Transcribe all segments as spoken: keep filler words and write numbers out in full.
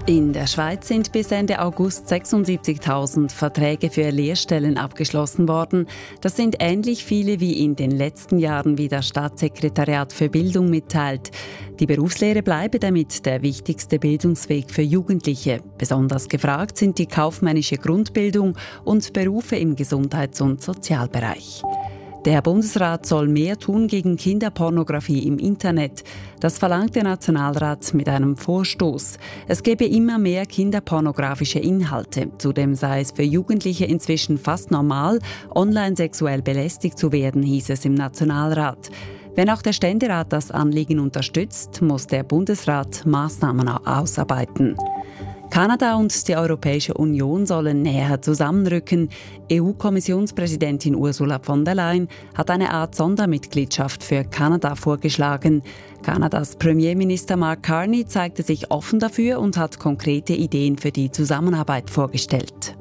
In der Schweiz sind bis Ende August sechsundsiebzigtausend Verträge für Lehrstellen abgeschlossen worden. Das sind ähnlich viele wie in den letzten Jahren, wie das Staatssekretariat für Bildung mitteilt. Die Berufslehre bleibe damit der wichtigste Bildungsweg für Jugendliche. Besonders gefragt sind die kaufmännische Grundbildung und Berufe im Gesundheits- und Sozialbereich. Der Bundesrat soll mehr tun gegen Kinderpornografie im Internet. Das verlangt der Nationalrat mit einem Vorstoß. Es gebe immer mehr kinderpornografische Inhalte. Zudem sei es für Jugendliche inzwischen fast normal, online sexuell belästigt zu werden, hieß es im Nationalrat. Wenn auch der Ständerat das Anliegen unterstützt, muss der Bundesrat Maßnahmen ausarbeiten. Kanada und die Europäische Union sollen näher zusammenrücken. E U-Kommissionspräsidentin Ursula von der Leyen hat eine Art Sondermitgliedschaft für Kanada vorgeschlagen. Kanadas Premierminister Mark Carney zeigte sich offen dafür und hat konkrete Ideen für die Zusammenarbeit vorgestellt.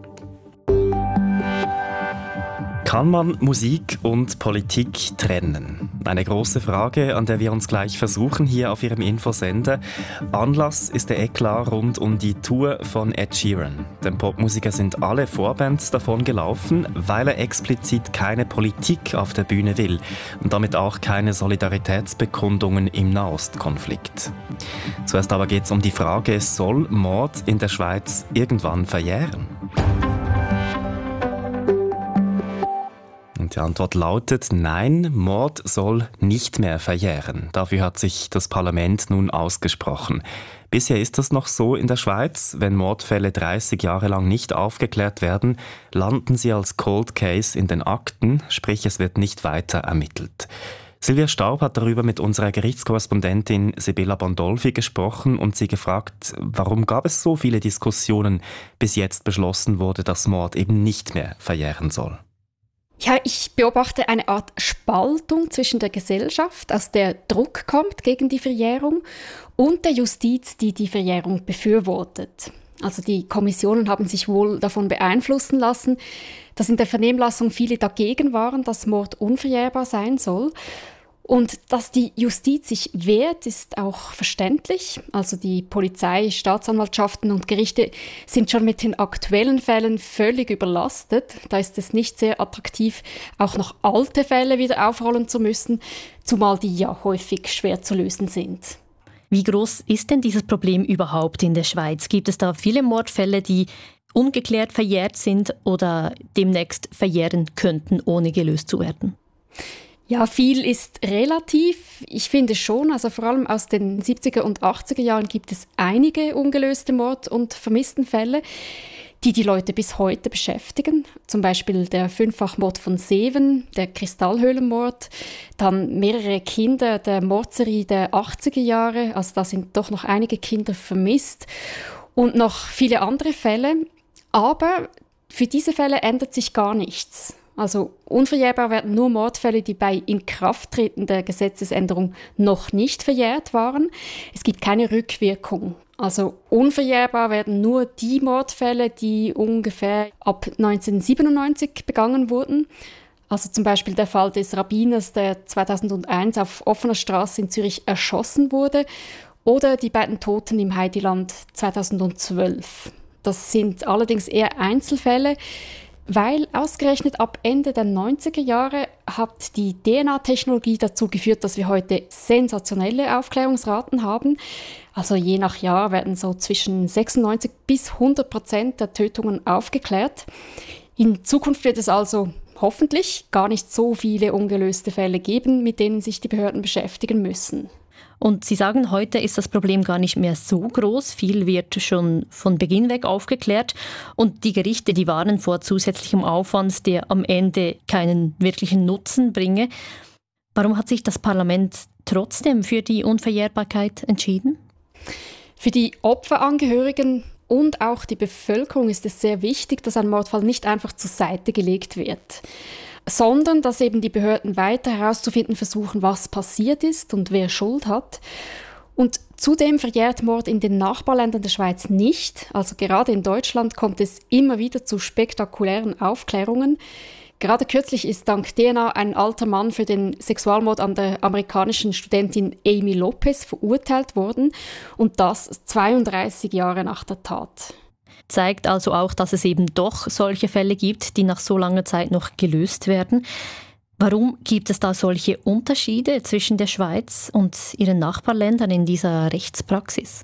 Kann man Musik und Politik trennen? Eine große Frage, an der wir uns gleich versuchen hier auf Ihrem Infosender. Anlass ist der Eklat rund um die Tour von Ed Sheeran. Dem Popmusiker sind alle Vorbands davon gelaufen, weil er explizit keine Politik auf der Bühne will und damit auch keine Solidaritätsbekundungen im Nahostkonflikt. Zuerst aber geht es um die Frage, soll Mord in der Schweiz irgendwann verjähren? Die Antwort lautet nein, Mord soll nicht mehr verjähren. Dafür hat sich das Parlament nun ausgesprochen. Bisher ist das noch so in der Schweiz. Wenn Mordfälle dreißig Jahre lang nicht aufgeklärt werden, landen sie als Cold Case in den Akten, sprich es wird nicht weiter ermittelt. Silvia Staub hat darüber mit unserer Gerichtskorrespondentin Sibylla Bondolfi gesprochen und sie gefragt, warum gab es so viele Diskussionen, bis jetzt beschlossen wurde, dass Mord eben nicht mehr verjähren soll. Ja, ich beobachte eine Art Spaltung zwischen der Gesellschaft, aus der Druck kommt gegen die Verjährung, und der Justiz, die die Verjährung befürwortet. Also die Kommissionen haben sich wohl davon beeinflussen lassen, dass in der Vernehmlassung viele dagegen waren, dass Mord unverjährbar sein soll. Und dass die Justiz sich wehrt, ist auch verständlich. Also die Polizei, Staatsanwaltschaften und Gerichte sind schon mit den aktuellen Fällen völlig überlastet. Da ist es nicht sehr attraktiv, auch noch alte Fälle wieder aufrollen zu müssen, zumal die ja häufig schwer zu lösen sind. Wie groß ist denn dieses Problem überhaupt in der Schweiz? Gibt es da viele Mordfälle, die ungeklärt verjährt sind oder demnächst verjähren könnten, ohne gelöst zu werden? Ja, viel ist relativ. Ich finde schon, also vor allem aus den siebziger und achtziger Jahren gibt es einige ungelöste Mord- und Vermisstenfälle, die die Leute bis heute beschäftigen. Zum Beispiel der Fünffachmord von Seven, der Kristallhöhlenmord, dann mehrere Kinder der Mordserie der achtziger Jahre, also da sind doch noch einige Kinder vermisst und noch viele andere Fälle. Aber für diese Fälle ändert sich gar nichts. Also unverjährbar werden nur Mordfälle, die bei Inkrafttreten der Gesetzesänderung noch nicht verjährt waren. Es gibt keine Rückwirkung. Also unverjährbar werden nur die Mordfälle, die ungefähr ab neunzehnhundertsiebenundneunzig begangen wurden. Also zum Beispiel der Fall des Rabbiners, der zweitausendeins auf offener Straße in Zürich erschossen wurde, oder die beiden Toten im Heideland zweitausendzwölf. Das sind allerdings eher Einzelfälle, weil ausgerechnet ab Ende der neunziger Jahre hat die D N A-Technologie dazu geführt, dass wir heute sensationelle Aufklärungsraten haben. Also je nach Jahr werden so zwischen sechsundneunzig bis hundert Prozent der Tötungen aufgeklärt. In Zukunft wird es also hoffentlich gar nicht so viele ungelöste Fälle geben, mit denen sich die Behörden beschäftigen müssen. Und Sie sagen, heute ist das Problem gar nicht mehr so groß. Viel wird schon von Beginn weg aufgeklärt. Und die Gerichte, die warnen vor zusätzlichem Aufwand, der am Ende keinen wirklichen Nutzen bringe. Warum hat sich das Parlament trotzdem für die Unverjährbarkeit entschieden? Für die Opferangehörigen und auch die Bevölkerung ist es sehr wichtig, dass ein Mordfall nicht einfach zur Seite gelegt wird, sondern dass eben die Behörden weiter herauszufinden versuchen, was passiert ist und wer Schuld hat. Und zudem verjährt Mord in den Nachbarländern der Schweiz nicht. Also gerade in Deutschland kommt es immer wieder zu spektakulären Aufklärungen. Gerade kürzlich ist dank D N A ein alter Mann für den Sexualmord an der amerikanischen Studentin Amy Lopez verurteilt worden und das zweiunddreißig Jahre nach der Tat. Zeigt also auch, dass es eben doch solche Fälle gibt, die nach so langer Zeit noch gelöst werden. Warum gibt es da solche Unterschiede zwischen der Schweiz und ihren Nachbarländern in dieser Rechtspraxis?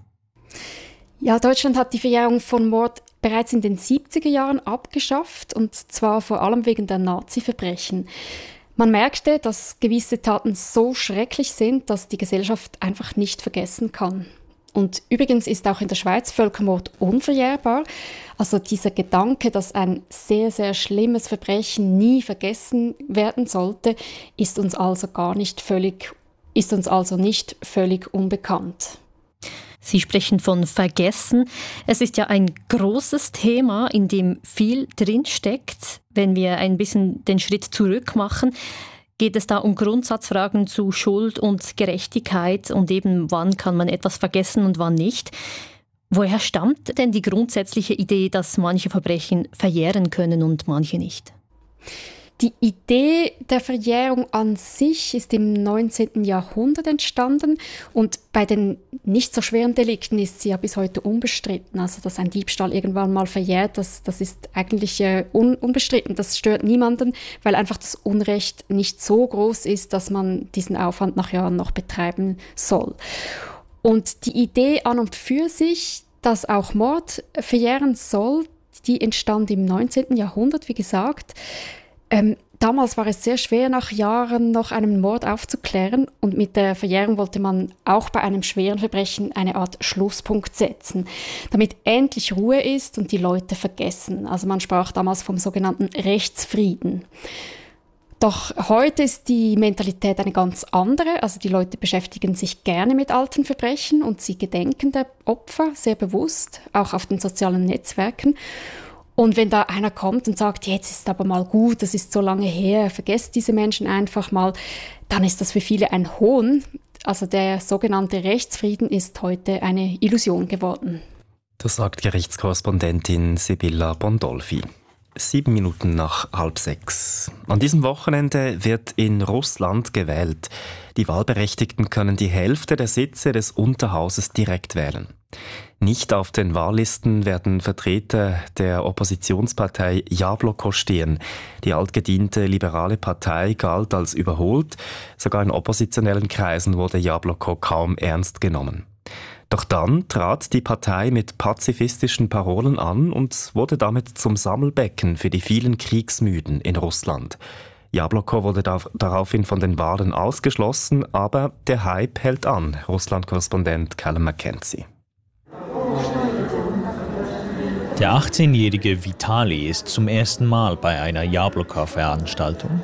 Ja, Deutschland hat die Verjährung von Mord bereits in den siebziger Jahren abgeschafft, und zwar vor allem wegen der Nazi-Verbrechen. Man merkte, dass gewisse Taten so schrecklich sind, dass die Gesellschaft einfach nicht vergessen kann. Und übrigens ist auch in der Schweiz Völkermord unverjährbar. Also dieser Gedanke, dass ein sehr, sehr schlimmes Verbrechen nie vergessen werden sollte, ist uns also gar nicht völlig, ist uns also nicht völlig unbekannt. Sie sprechen von Vergessen. Es ist ja ein großes Thema, in dem viel drinsteckt. Wenn wir ein bisschen den Schritt zurück machen, geht es da um Grundsatzfragen zu Schuld und Gerechtigkeit und eben, wann kann man etwas vergessen und wann nicht. Woher stammt denn die grundsätzliche Idee, dass manche Verbrechen verjähren können und manche nicht? Die Idee der Verjährung an sich ist im neunzehnten Jahrhundert entstanden und bei den nicht so schweren Delikten ist sie ja bis heute unbestritten. Also, dass ein Diebstahl irgendwann mal verjährt, das, das ist eigentlich äh, un, unbestritten. Das stört niemanden, weil einfach das Unrecht nicht so groß ist, dass man diesen Aufwand nach Jahren noch betreiben soll. Und die Idee an und für sich, dass auch Mord verjähren soll, die entstand im neunzehnten Jahrhundert, wie gesagt. Ähm, damals war es sehr schwer, nach Jahren noch einen Mord aufzuklären, und mit der Verjährung wollte man auch bei einem schweren Verbrechen eine Art Schlusspunkt setzen, damit endlich Ruhe ist und die Leute vergessen. Also man sprach damals vom sogenannten Rechtsfrieden. Doch heute ist die Mentalität eine ganz andere. Also die Leute beschäftigen sich gerne mit alten Verbrechen und sie gedenken der Opfer sehr bewusst, auch auf den sozialen Netzwerken. Und wenn da einer kommt und sagt, jetzt ist aber mal gut, das ist so lange her, vergesst diese Menschen einfach mal, dann ist das für viele ein Hohn. Also der sogenannte Rechtsfrieden ist heute eine Illusion geworden. Das sagt Gerichtskorrespondentin Sibylla Bondolfi. Sieben Minuten nach halb sechs. An diesem Wochenende wird in Russland gewählt. Die Wahlberechtigten können die Hälfte der Sitze des Unterhauses direkt wählen. Nicht auf den Wahllisten werden Vertreter der Oppositionspartei Jabloko stehen. Die altgediente liberale Partei galt als überholt. Sogar in oppositionellen Kreisen wurde Jabloko kaum ernst genommen. Doch dann trat die Partei mit pazifistischen Parolen an und wurde damit zum Sammelbecken für die vielen Kriegsmüden in Russland. Jabloko wurde daraufhin von den Wahlen ausgeschlossen, aber der Hype hält an. Russland-Korrespondent Callum Mackenzie. Der achtzehnjährige Vitali ist zum ersten Mal bei einer Jabloko-Veranstaltung.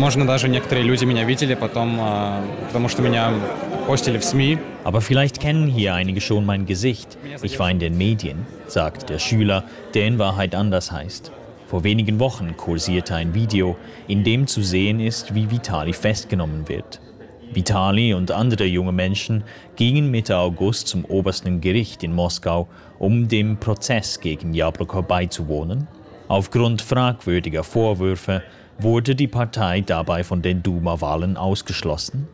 Aber vielleicht kennen hier einige schon mein Gesicht. Ich war in den Medien, sagt der Schüler, der in Wahrheit anders heißt. Vor wenigen Wochen kursierte ein Video, in dem zu sehen ist, wie Vitali festgenommen wird. Vitali und andere junge Menschen gingen Mitte August zum obersten Gericht in Moskau, um dem Prozess gegen Jabloko beizuwohnen. Aufgrund fragwürdiger Vorwürfe wurde die Partei dabei von den Duma-Wahlen ausgeschlossen.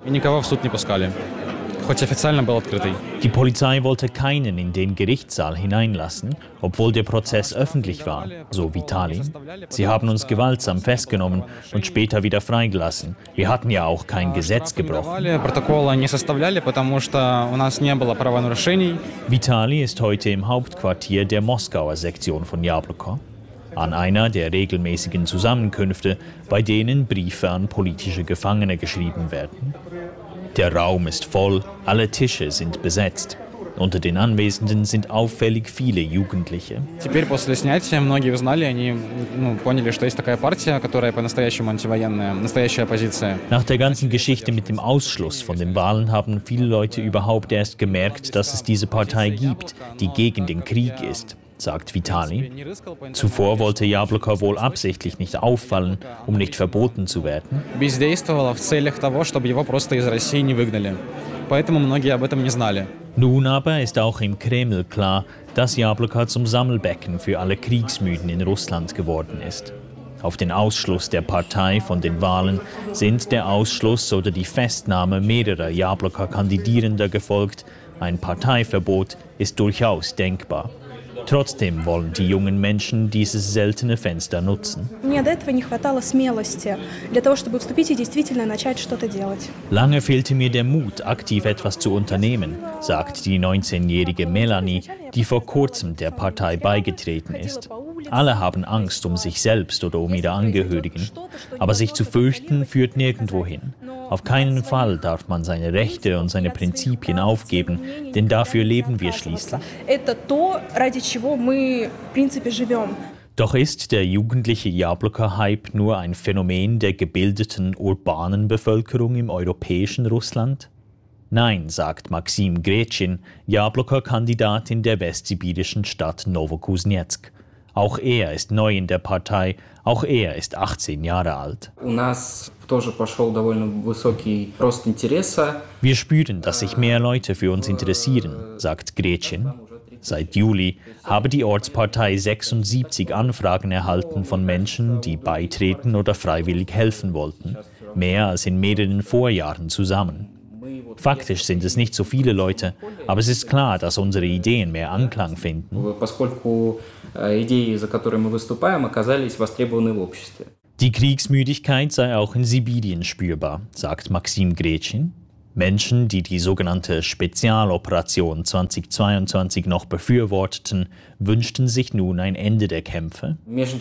Die Polizei wollte keinen in den Gerichtssaal hineinlassen, obwohl der Prozess öffentlich war, so Vitali. Sie haben uns gewaltsam festgenommen und später wieder freigelassen. Wir hatten ja auch kein Gesetz gebrochen. Vitali ist heute im Hauptquartier der Moskauer Sektion von Jabloko, an einer der regelmäßigen Zusammenkünfte, bei denen Briefe an politische Gefangene geschrieben werden. Der Raum ist voll, alle Tische sind besetzt. Unter den Anwesenden sind auffällig viele Jugendliche. Nach der ganzen Geschichte mit dem Ausschluss von den Wahlen haben viele Leute überhaupt erst gemerkt, dass es diese Partei gibt, die gegen den Krieg ist, sagt Vitali. Zuvor wollte Jabloko wohl absichtlich nicht auffallen, um nicht verboten zu werden. Nun aber ist auch im Kreml klar, dass Jabloko zum Sammelbecken für alle Kriegsmüden in Russland geworden ist. Auf den Ausschluss der Partei von den Wahlen sind der Ausschluss oder die Festnahme mehrerer Jabloko-Kandidierender gefolgt. Ein Parteiverbot ist durchaus denkbar. Trotzdem wollen die jungen Menschen dieses seltene Fenster nutzen. Lange fehlte mir der Mut, aktiv etwas zu unternehmen, sagt die neunzehnjährige Melanie, die vor kurzem der Partei beigetreten ist. Alle haben Angst um sich selbst oder um ihre Angehörigen. Aber sich zu fürchten führt nirgendwo hin. Auf keinen Fall darf man seine Rechte und seine Prinzipien aufgeben, denn dafür leben wir schließlich. Doch ist der jugendliche Jabloko-Hype nur ein Phänomen der gebildeten, urbanen Bevölkerung im europäischen Russland? Nein, sagt Maxim Gretschin, Jabloko-Kandidat in der westsibirischen Stadt Novokuznetsk. Auch er ist neu in der Partei, auch er ist achtzehn Jahre alt. Wir spüren, dass sich mehr Leute für uns interessieren, sagt Gretchen. Seit Juli habe die Ortspartei sechsundsiebzig Anfragen erhalten von Menschen, die beitreten oder freiwillig helfen wollten. Mehr als in mehreren Vorjahren zusammen. Faktisch sind es nicht so viele Leute, aber es ist klar, dass unsere Ideen mehr Anklang finden. Die Kriegsmüdigkeit sei auch in Sibirien spürbar, sagt Maxim Gretschin. Menschen, die die sogenannte Spezialoperation zweitausendzweiundzwanzig noch befürworteten, wünschten sich nun ein Ende der Kämpfe.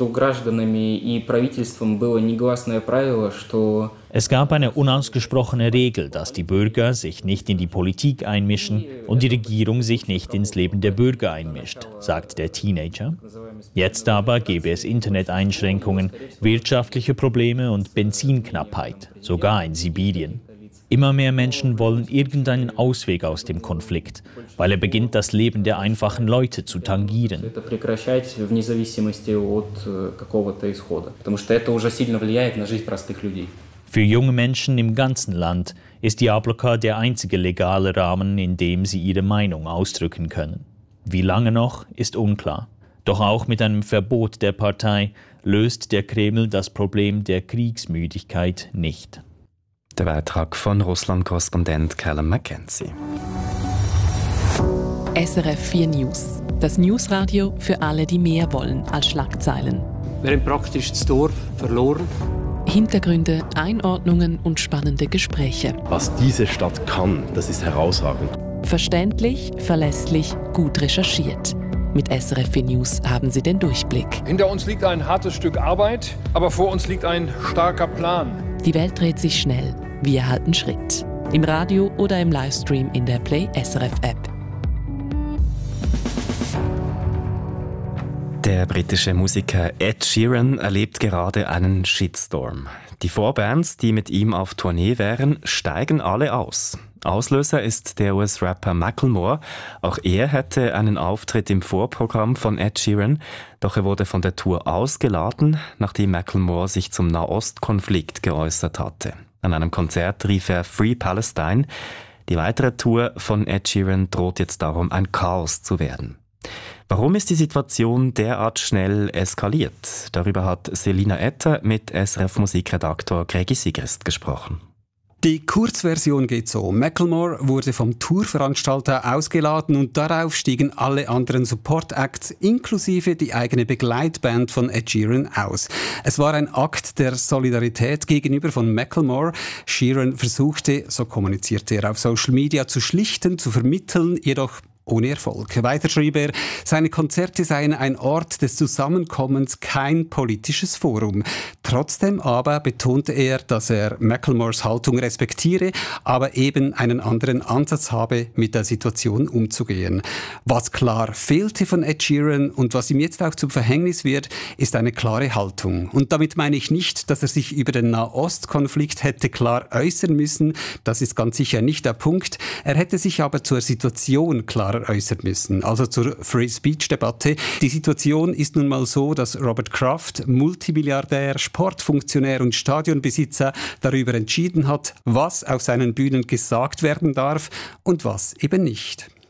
Es gab eine unausgesprochene Regel, dass die Bürger sich nicht in die Politik einmischen und die Regierung sich nicht ins Leben der Bürger einmischt, sagt der Teenager. Jetzt aber gäbe es Interneteinschränkungen, wirtschaftliche Probleme und Benzinknappheit, sogar in Sibirien. Immer mehr Menschen wollen irgendeinen Ausweg aus dem Konflikt, weil er beginnt, das Leben der einfachen Leute zu tangieren. Für junge Menschen im ganzen Land ist Jabloko der einzige legale Rahmen, in dem sie ihre Meinung ausdrücken können. Wie lange noch, ist unklar. Doch auch mit einem Verbot der Partei löst der Kreml das Problem der Kriegsmüdigkeit nicht. Der Beitrag von Russland-Korrespondent Callum Mackenzie. S R F vier News. Das Newsradio für alle, die mehr wollen als Schlagzeilen. Wir haben praktisch das Dorf verloren. Hintergründe, Einordnungen und spannende Gespräche. Was diese Stadt kann, das ist herausragend. Verständlich, verlässlich, gut recherchiert. Mit S R F vier News haben Sie den Durchblick. Hinter uns liegt ein hartes Stück Arbeit, aber vor uns liegt ein starker Plan. Die Welt dreht sich schnell. Wir halten Schritt. Im Radio oder im Livestream in der Play S R F App. Der britische Musiker Ed Sheeran erlebt gerade einen Shitstorm. Die Vorbands, die mit ihm auf Tournee wären, steigen alle aus. Auslöser ist der U S-Rapper Macklemore. Auch er hätte einen Auftritt im Vorprogramm von Ed Sheeran, doch er wurde von der Tour ausgeladen, nachdem Macklemore sich zum Nahostkonflikt geäußert hatte. An einem Konzert rief er Free Palestine. Die weitere Tour von Ed Sheeran droht jetzt darum, ein Chaos zu werden. Warum ist die Situation derart schnell eskaliert? Darüber hat Selina Etter mit S R F-Musikredaktor Gregi Sigrist gesprochen. Die Kurzversion geht so. Macklemore wurde vom Tourveranstalter ausgeladen und darauf stiegen alle anderen Support-Acts inklusive die eigene Begleitband von Ed Sheeran aus. Es war ein Akt der Solidarität gegenüber von Macklemore. Sheeran versuchte, so kommunizierte er auf Social Media, zu schlichten, zu vermitteln, jedoch ohne Erfolg. Weiter schrieb er, seine Konzerte seien ein Ort des Zusammenkommens, kein politisches Forum. Trotzdem aber betonte er, dass er Macklemores Haltung respektiere, aber eben einen anderen Ansatz habe, mit der Situation umzugehen. Was klar fehlte von Ed Sheeran und was ihm jetzt auch zum Verhängnis wird, ist eine klare Haltung. Und damit meine ich nicht, dass er sich über den Nahostkonflikt hätte klar äußern müssen. Das ist ganz sicher nicht der Punkt. Er hätte sich aber zur Situation klar äußern müssen, also zur Free-Speech-Debatte. Die Situation ist nun mal so, dass Robert Kraft, Multimilliardär, Sportfunktionär und Stadionbesitzer, darüber entschieden hat, was auf seinen Bühnen gesagt werden darf und was eben nicht.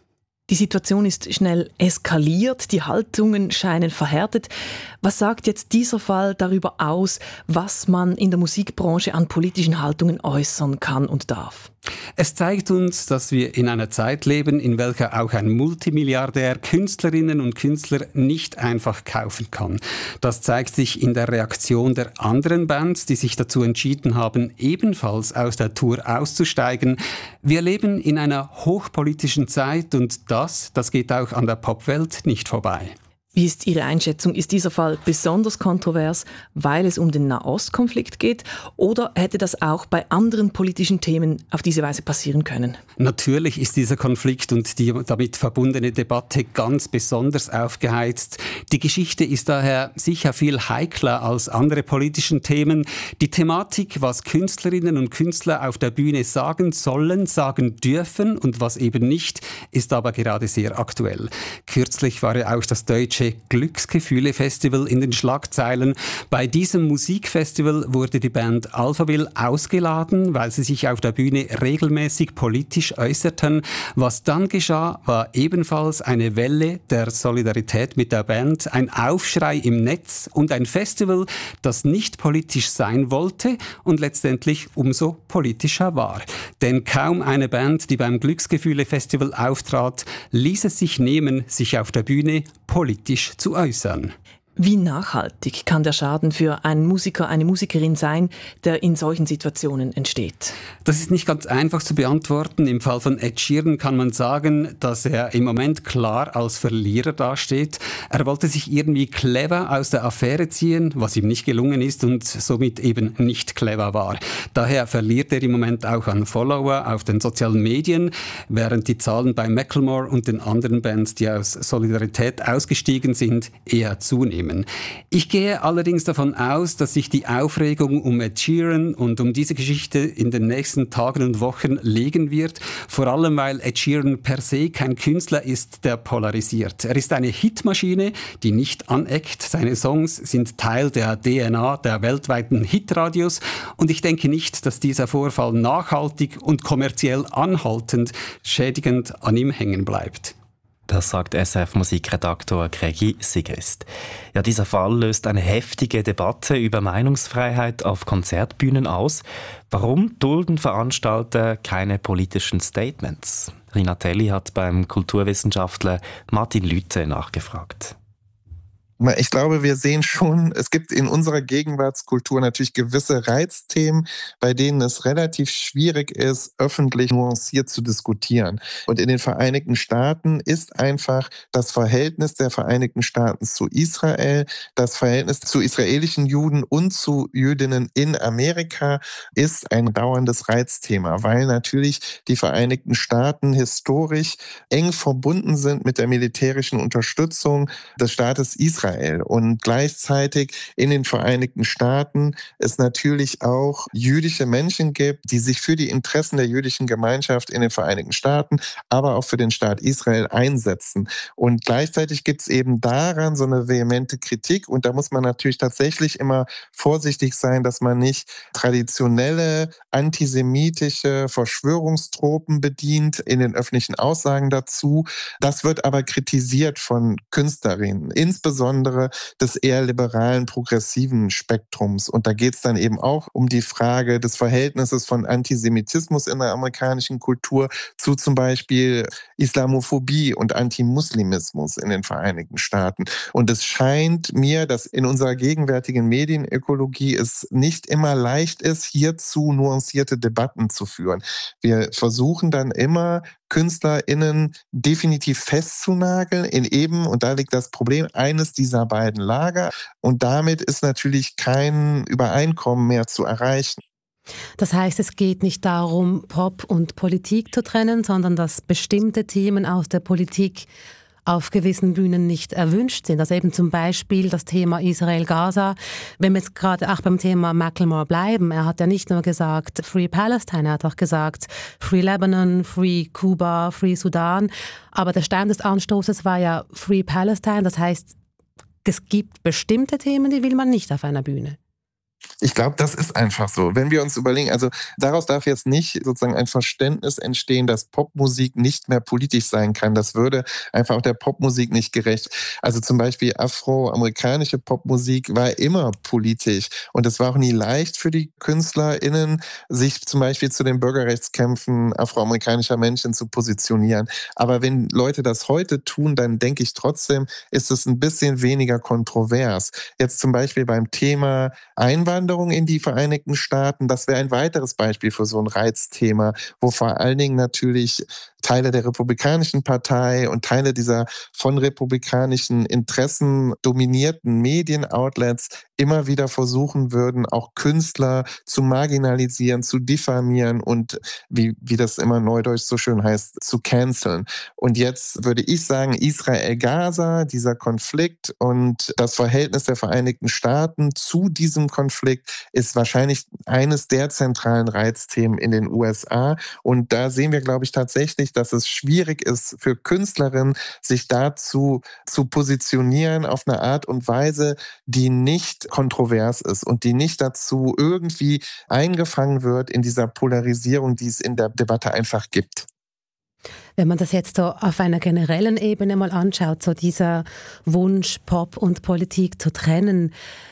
Die Situation ist schnell eskaliert, die Haltungen scheinen verhärtet. Was sagt jetzt dieser Fall darüber aus, was man in der Musikbranche an politischen Haltungen äußern kann und darf? Es zeigt uns, dass wir in einer Zeit leben, in welcher auch ein Multimilliardär Künstlerinnen und Künstler nicht einfach kaufen kann. Das zeigt sich in der Reaktion der anderen Bands, die sich dazu entschieden haben, ebenfalls aus der Tour auszusteigen. Wir leben in einer hochpolitischen Zeit und das, das geht auch an der Popwelt nicht vorbei. Wie ist Ihre Einschätzung? Ist dieser Fall besonders kontrovers, weil es um den Nahostkonflikt geht? Oder hätte das auch bei anderen politischen Themen auf diese Weise passieren können? Natürlich ist dieser Konflikt und die damit verbundene Debatte ganz besonders aufgeheizt. Die Geschichte ist daher sicher viel heikler als andere politischen Themen. Die Thematik, was Künstlerinnen und Künstler auf der Bühne sagen sollen, sagen dürfen und was eben nicht, ist aber gerade sehr aktuell. Kürzlich war ja auch das deutsche Glücksgefühle-Festival in den Schlagzeilen. Bei diesem Musikfestival wurde die Band Alphaville ausgeladen, weil sie sich auf der Bühne regelmäßig politisch äußerten. Was dann geschah, war ebenfalls eine Welle der Solidarität mit der Band, ein Aufschrei im Netz und ein Festival, das nicht politisch sein wollte und letztendlich umso politischer war. Denn kaum eine Band, die beim Glücksgefühle-Festival auftrat, ließ es sich nehmen, sich auf der Bühne politisch zu äußern. Wie nachhaltig kann der Schaden für einen Musiker, eine Musikerin sein, der in solchen Situationen entsteht? Das ist nicht ganz einfach zu beantworten. Im Fall von Ed Sheeran kann man sagen, dass er im Moment klar als Verlierer dasteht. Er wollte sich irgendwie clever aus der Affäre ziehen, was ihm nicht gelungen ist und somit eben nicht clever war. Daher verliert er im Moment auch an Follower auf den sozialen Medien, während die Zahlen bei Macklemore und den anderen Bands, die aus Solidarität ausgestiegen sind, eher zunehmen. Ich gehe allerdings davon aus, dass sich die Aufregung um Ed Sheeran und um diese Geschichte in den nächsten Tagen und Wochen legen wird, vor allem weil Ed Sheeran per se kein Künstler ist, der polarisiert. Er ist eine Hitmaschine, die nicht aneckt. Seine Songs sind Teil der D N A der weltweiten Hitradios und ich denke nicht, dass dieser Vorfall nachhaltig und kommerziell anhaltend schädigend an ihm hängen bleibt. Das sagt S R F-Musikredaktor Gregi Sigrist. Ja, dieser Fall löst eine heftige Debatte über Meinungsfreiheit auf Konzertbühnen aus. Warum dulden Veranstalter keine politischen Statements? Rina Telli hat beim Kulturwissenschaftler Martin Lüthe nachgefragt. Ich glaube, wir sehen schon, es gibt in unserer Gegenwartskultur natürlich gewisse Reizthemen, bei denen es relativ schwierig ist, öffentlich nuanciert zu diskutieren. Und in den Vereinigten Staaten ist einfach das Verhältnis der Vereinigten Staaten zu Israel, das Verhältnis zu israelischen Juden und zu Jüdinnen in Amerika ist ein dauerndes Reizthema, weil natürlich die Vereinigten Staaten historisch eng verbunden sind mit der militärischen Unterstützung des Staates Israel. Und gleichzeitig in den Vereinigten Staaten es natürlich auch jüdische Menschen gibt, die sich für die Interessen der jüdischen Gemeinschaft in den Vereinigten Staaten, aber auch für den Staat Israel einsetzen. Und gleichzeitig gibt es eben daran so eine vehemente Kritik. Und da muss man natürlich tatsächlich immer vorsichtig sein, dass man nicht traditionelle antisemitische Verschwörungstropen bedient in den öffentlichen Aussagen dazu. Das wird aber kritisiert von Künstlerinnen, insbesondere des eher liberalen, progressiven Spektrums. Und da geht es dann eben auch um die Frage des Verhältnisses von Antisemitismus in der amerikanischen Kultur zu zum Beispiel Islamophobie und Antimuslimismus in den Vereinigten Staaten. Und es scheint mir, dass in unserer gegenwärtigen Medienökologie es nicht immer leicht ist, hierzu nuancierte Debatten zu führen. Wir versuchen dann immer, KünstlerInnen definitiv festzunageln in eben, und da liegt das Problem, eines dieser beiden Lager. Und damit ist natürlich kein Übereinkommen mehr zu erreichen. Das heißt, es geht nicht darum, Pop und Politik zu trennen, sondern dass bestimmte Themen aus der Politik auf gewissen Bühnen nicht erwünscht sind. Also eben zum Beispiel das Thema Israel-Gaza. Wenn wir jetzt gerade auch beim Thema Macklemore bleiben, er hat ja nicht nur gesagt Free Palestine, er hat auch gesagt Free Lebanon, Free Kuba, Free Sudan. Aber der Stein des Anstoßes war ja Free Palestine. Das heißt, es gibt bestimmte Themen, die will man nicht auf einer Bühne. Ich glaube, das ist einfach so. Wenn wir uns überlegen, also daraus darf jetzt nicht sozusagen ein Verständnis entstehen, dass Popmusik nicht mehr politisch sein kann. Das würde einfach auch der Popmusik nicht gerecht. Also zum Beispiel afroamerikanische Popmusik war immer politisch und es war auch nie leicht für die KünstlerInnen, sich zum Beispiel zu den Bürgerrechtskämpfen afroamerikanischer Menschen zu positionieren. Aber wenn Leute das heute tun, dann denke ich trotzdem, ist es ein bisschen weniger kontrovers. Jetzt zum Beispiel beim Thema Einwanderung in die Vereinigten Staaten, das wäre ein weiteres Beispiel für so ein Reizthema, wo vor allen Dingen natürlich Teile der Republikanischen Partei und Teile dieser von republikanischen Interessen dominierten Medienoutlets immer wieder versuchen würden, auch Künstler zu marginalisieren, zu diffamieren und, wie, wie das immer neudeutsch so schön heißt, zu canceln. Und jetzt würde ich sagen, Israel-Gaza, dieser Konflikt und das Verhältnis der Vereinigten Staaten zu diesem Konflikt ist wahrscheinlich eines der zentralen Reizthemen in den U S A. Und da sehen wir, glaube ich, tatsächlich, dass es schwierig ist für Künstlerinnen, sich dazu zu positionieren auf eine Art und Weise, die nicht kontrovers ist und die nicht dazu irgendwie eingefangen wird in dieser Polarisierung, die es in der Debatte einfach gibt. Wenn man das jetzt so auf einer generellen Ebene mal anschaut, so dieser Wunsch, Pop und Politik zu trennen,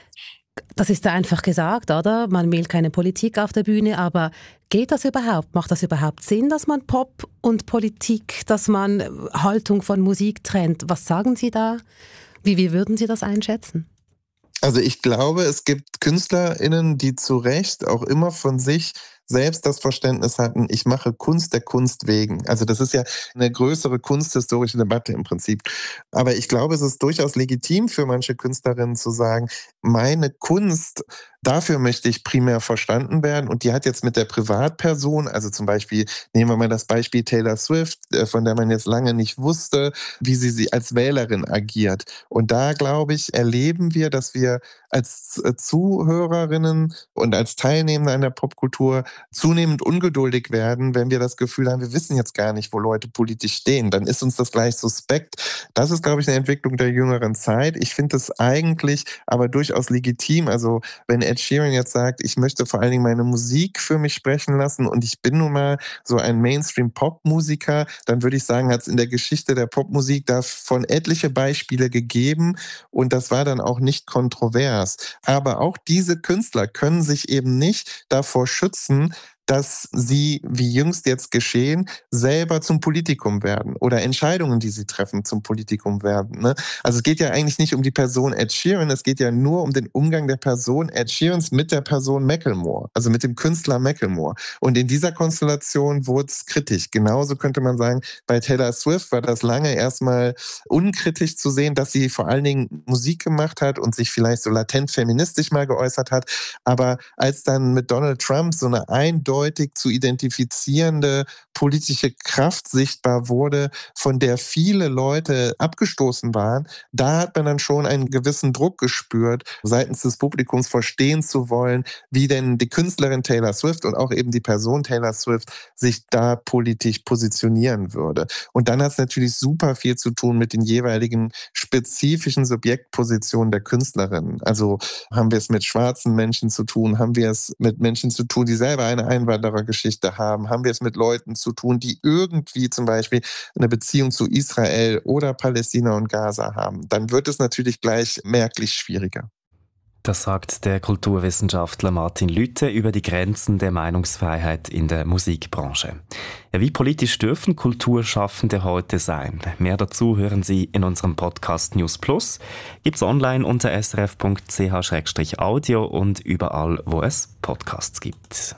das ist da einfach gesagt, oder? Man will keine Politik auf der Bühne, aber geht das überhaupt? Macht das überhaupt Sinn, dass man Pop und Politik, dass man Haltung von Musik trennt? Was sagen Sie da? Wie, wie würden Sie das einschätzen? Also ich glaube, es gibt KünstlerInnen, die zu Recht auch immer von sich selbst das Verständnis hatten, ich mache Kunst der Kunst wegen. Also das ist ja eine größere kunsthistorische Debatte im Prinzip. Aber ich glaube, es ist durchaus legitim für manche Künstlerinnen zu sagen, meine Kunst, dafür möchte ich primär verstanden werden. Und die hat jetzt mit der Privatperson, also zum Beispiel, nehmen wir mal das Beispiel Taylor Swift, von der man jetzt lange nicht wusste, wie sie, sie als Wählerin agiert. Und da, glaube ich, erleben wir, dass wir als Zuhörerinnen und als Teilnehmende an der Popkultur zunehmend ungeduldig werden, wenn wir das Gefühl haben, wir wissen jetzt gar nicht, wo Leute politisch stehen. Dann ist uns das gleich suspekt. Das ist, glaube ich, eine Entwicklung der jüngeren Zeit. Ich finde es eigentlich aber durchaus legitim. Also wenn Ed Sheeran jetzt sagt, ich möchte vor allen Dingen meine Musik für mich sprechen lassen und ich bin nun mal so ein Mainstream-Pop-Musiker, dann würde ich sagen, hat es in der Geschichte der Popmusik davon etliche Beispiele gegeben und das war dann auch nicht kontrovers. Aber auch diese Künstler können sich eben nicht davor schützen, dass sie, wie jüngst jetzt geschehen, selber zum Politikum werden oder Entscheidungen, die sie treffen, zum Politikum werden. Ne? Also es geht ja eigentlich nicht um die Person Ed Sheeran, es geht ja nur um den Umgang der Person Ed Sheerans mit der Person Macklemore, also mit dem Künstler Macklemore. Und in dieser Konstellation wurde es kritisch. Genauso könnte man sagen, bei Taylor Swift war das lange erstmal unkritisch zu sehen, dass sie vor allen Dingen Musik gemacht hat und sich vielleicht so latent feministisch mal geäußert hat. Aber als dann mit Donald Trump so eine eindeutige zu identifizierende politische Kraft sichtbar wurde, von der viele Leute abgestoßen waren, da hat man dann schon einen gewissen Druck gespürt, seitens des Publikums verstehen zu wollen, wie denn die Künstlerin Taylor Swift und auch eben die Person Taylor Swift sich da politisch positionieren würde. Und dann hat es natürlich super viel zu tun mit den jeweiligen spezifischen Subjektpositionen der Künstlerinnen. Also haben wir es mit schwarzen Menschen zu tun, haben wir es mit Menschen zu tun, die selber eine Einwanderergeschichte haben, haben wir es mit Leuten zu tun, die irgendwie zum Beispiel eine Beziehung zu Israel oder Palästina und Gaza haben, dann wird es natürlich gleich merklich schwieriger. Das sagt der Kulturwissenschaftler Martin Lütte über die Grenzen der Meinungsfreiheit in der Musikbranche. Ja, wie politisch dürfen Kulturschaffende heute sein? Mehr dazu hören Sie in unserem Podcast News Plus. Gibt's online unter s r f punkt c h slash audio und überall, wo es Podcasts gibt.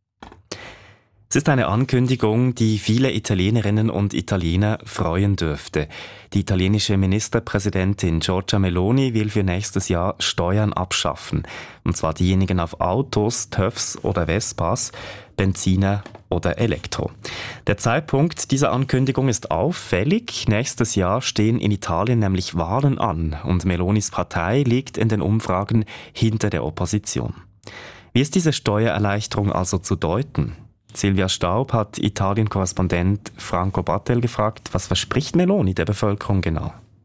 Es ist eine Ankündigung, die viele Italienerinnen und Italiener freuen dürfte. Die italienische Ministerpräsidentin Giorgia Meloni will für nächstes Jahr Steuern abschaffen. Und zwar diejenigen auf Autos, T Ö Vs oder Vespas, Benziner oder Elektro. Der Zeitpunkt dieser Ankündigung ist auffällig. Nächstes Jahr stehen in Italien nämlich Wahlen an und Melonis Partei liegt in den Umfragen hinter der Opposition. Wie ist diese Steuererleichterung also zu deuten? Silvia Staub hat Italien-Korrespondent Franco Battel gefragt, was verspricht Meloni der Bevölkerung genau?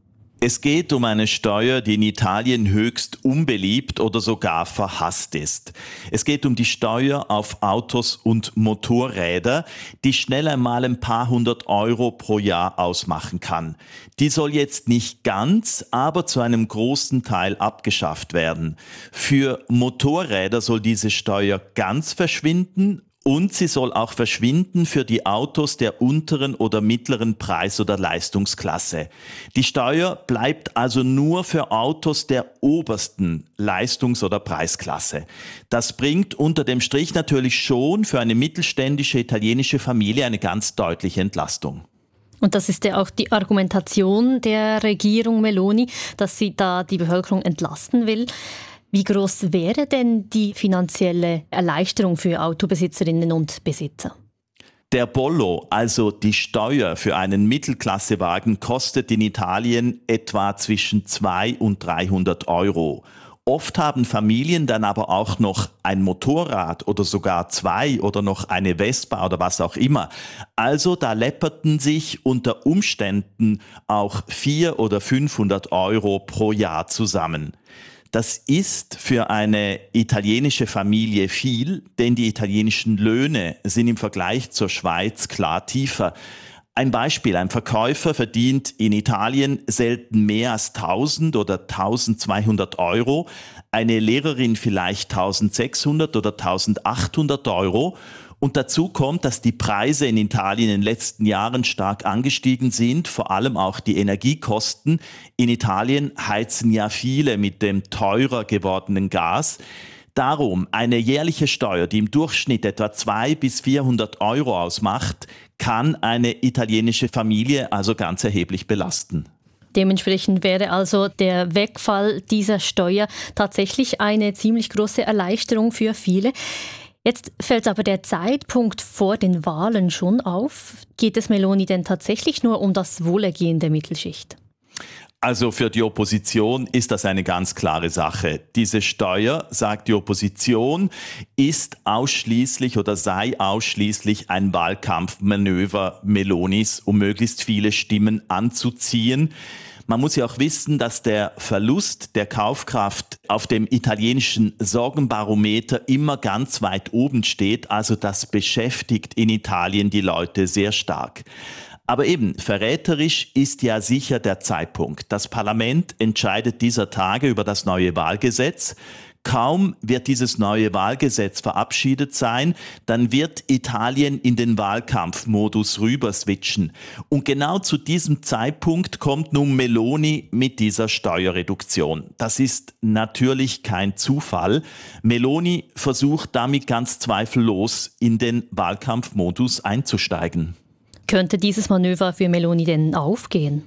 Es geht um eine Steuer, die in Italien höchst unbeliebt oder sogar verhasst ist. Es geht um die Steuer auf Autos und Motorräder, die schnell einmal ein paar hundert Euro pro Jahr ausmachen kann. Die soll jetzt nicht ganz, aber zu einem großen Teil abgeschafft werden. Für Motorräder soll diese Steuer ganz verschwinden. Und sie soll auch verschwinden für die Autos der unteren oder mittleren Preis- oder Leistungsklasse. Die Steuer bleibt also nur für Autos der obersten Leistungs- oder Preisklasse. Das bringt unter dem Strich natürlich schon für eine mittelständische italienische Familie eine ganz deutliche Entlastung. Und das ist ja auch die Argumentation der Regierung Meloni, dass sie da die Bevölkerung entlasten will. Wie groß wäre denn die finanzielle Erleichterung für Autobesitzerinnen und Besitzer? Der Bollo, also die Steuer für einen Mittelklassewagen, kostet in Italien etwa zwischen zweihundert und dreihundert Euro. Oft haben Familien dann aber auch noch ein Motorrad oder sogar zwei oder noch eine Vespa oder was auch immer. Also da läpperten sich unter Umständen auch vierhundert oder fünfhundert Euro pro Jahr zusammen. Das ist für eine italienische Familie viel, denn die italienischen Löhne sind im Vergleich zur Schweiz klar tiefer. Ein Beispiel, ein Verkäufer verdient in Italien selten mehr als tausend oder eintausendzweihundert Euro, eine Lehrerin vielleicht eintausendsechshundert oder eintausendachthundert Euro. Und dazu kommt, dass die Preise in Italien in den letzten Jahren stark angestiegen sind, vor allem auch die Energiekosten. In Italien heizen ja viele mit dem teurer gewordenen Gas. Darum eine jährliche Steuer, die im Durchschnitt etwa zweihundert bis vierhundert Euro ausmacht, kann eine italienische Familie also ganz erheblich belasten. Dementsprechend wäre also der Wegfall dieser Steuer tatsächlich eine ziemlich große Erleichterung für viele. Jetzt fällt aber der Zeitpunkt vor den Wahlen schon auf. Geht es Meloni denn tatsächlich nur um das Wohlergehen der Mittelschicht? Also für die Opposition ist das eine ganz klare Sache. Diese Steuer, sagt die Opposition, ist ausschließlich oder sei ausschließlich ein Wahlkampfmanöver Melonis, um möglichst viele Stimmen anzuziehen. Man muss ja auch wissen, dass der Verlust der Kaufkraft auf dem italienischen Sorgenbarometer immer ganz weit oben steht. Also das beschäftigt in Italien die Leute sehr stark. Aber eben, verräterisch ist ja sicher der Zeitpunkt. Das Parlament entscheidet dieser Tage über das neue Wahlgesetz. Kaum wird dieses neue Wahlgesetz verabschiedet sein, dann wird Italien in den Wahlkampfmodus rüber switchen. Und genau zu diesem Zeitpunkt kommt nun Meloni mit dieser Steuerreduktion. Das ist natürlich kein Zufall. Meloni versucht damit ganz zweifellos in den Wahlkampfmodus einzusteigen. Könnte dieses Manöver für Meloni denn aufgehen?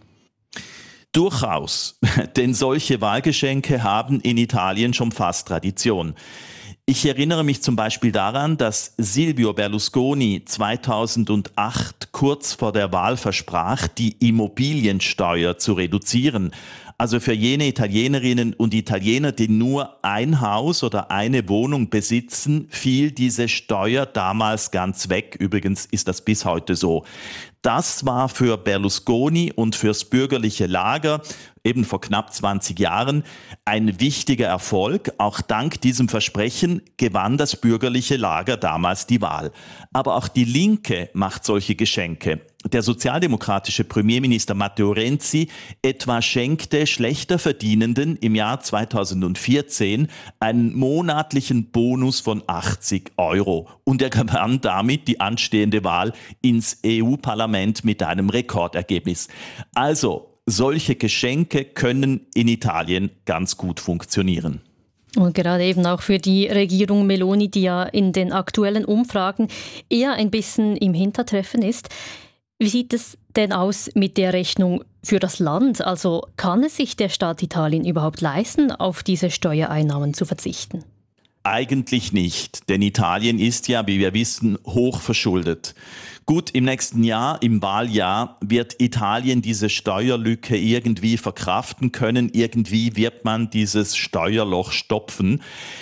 Durchaus, denn solche Wahlgeschenke haben in Italien schon fast Tradition. Ich erinnere mich zum Beispiel daran, dass Silvio Berlusconi zweitausendacht kurz vor der Wahl versprach, die Immobiliensteuer zu reduzieren. Also für jene Italienerinnen und Italiener, die nur ein Haus oder eine Wohnung besitzen, fiel diese Steuer damals ganz weg. Übrigens ist das bis heute so. Das war für Berlusconi und fürs bürgerliche Lager eben vor knapp zwanzig Jahren ein wichtiger Erfolg. Auch dank diesem Versprechen gewann das bürgerliche Lager damals die Wahl. Aber auch die Linke macht solche Geschenke. Der sozialdemokratische Premierminister Matteo Renzi etwa schenkte schlechter Verdienenden im Jahr zweitausendvierzehn einen monatlichen Bonus von achtzig Euro. Und er gewann damit die anstehende Wahl ins E U-Parlament mit einem Rekordergebnis. Also, solche Geschenke können in Italien ganz gut funktionieren. Und gerade eben auch für die Regierung Meloni, die ja in den aktuellen Umfragen eher ein bisschen im Hintertreffen ist. Wie sieht es denn aus mit der Rechnung für das Land? Also kann es sich der Staat Italien überhaupt leisten, auf diese Steuereinnahmen zu verzichten? Eigentlich nicht, denn Italien ist ja, wie wir wissen, hoch verschuldet. Gut, im nächsten Jahr, im Wahljahr, wird Italien diese Steuerlücke irgendwie verkraften können. Irgendwie wird man dieses Steuerloch stopfen.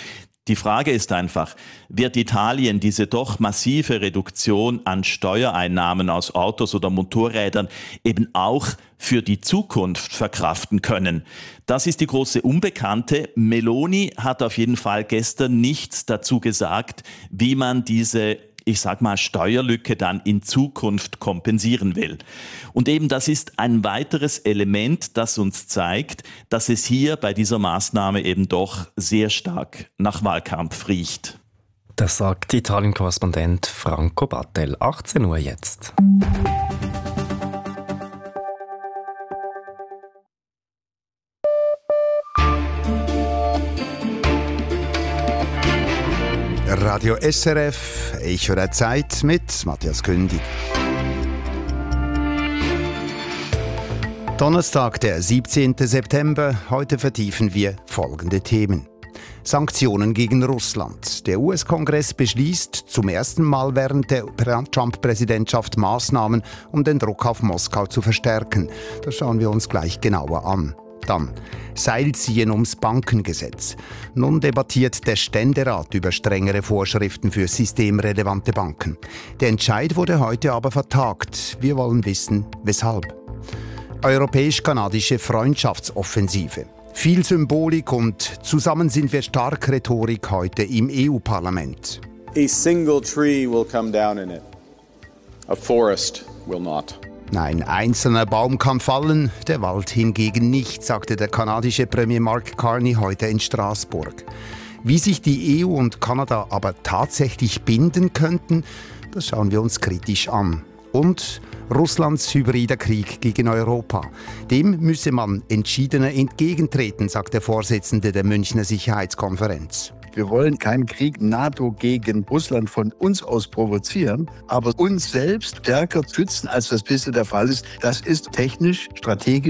Die Frage ist einfach, wird Italien diese doch massive Reduktion an Steuereinnahmen aus Autos oder Motorrädern eben auch für die Zukunft verkraften können? Das ist die große Unbekannte. Meloni hat auf jeden Fall gestern nichts dazu gesagt, wie man diese ich sag mal, Steuerlücke dann in Zukunft kompensieren will. Und eben das ist ein weiteres Element, das uns zeigt, dass es hier bei dieser Maßnahme eben doch sehr stark nach Wahlkampf riecht. Das sagt Italien-Korrespondent Franco Battel. achtzehn Uhr jetzt. Radio S R F, ich höre Zeit mit Matthias Kündig. Donnerstag, der siebzehnten September. Heute vertiefen wir folgende Themen. Sanktionen gegen Russland. Der U S-Kongress beschließt zum ersten Mal während der Trump-Präsidentschaft Maßnahmen, um den Druck auf Moskau zu verstärken. Das schauen wir uns gleich genauer an. Dann Seilziehen ums Bankengesetz. Nun debattiert der Ständerat über strengere Vorschriften für systemrelevante Banken. Der Entscheid wurde heute aber vertagt. Wir wollen wissen, weshalb. Europäisch-kanadische Freundschaftsoffensive. Viel Symbolik und zusammen sind wir stark Rhetorik heute im E U-Parlament. A single tree will come down in it. A forest will not. Ein einzelner Baum kann fallen, der Wald hingegen nicht, sagte der kanadische Premier Mark Carney heute in Straßburg. Wie sich die E U und Kanada aber tatsächlich binden könnten, das schauen wir uns kritisch an. Und Russlands hybrider Krieg gegen Europa. Dem müsse man entschiedener entgegentreten, sagt der Vorsitzende der Münchner Sicherheitskonferenz. Wir wollen keinen Krieg NATO gegen Russland von uns aus provozieren, aber uns selbst stärker schützen, als das bisher der Fall ist. Das ist technisch, strategisch